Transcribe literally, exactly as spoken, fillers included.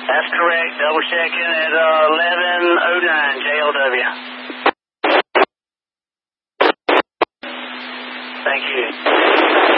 That's correct. Double checking at uh, eleven oh nine J L W. Thank you.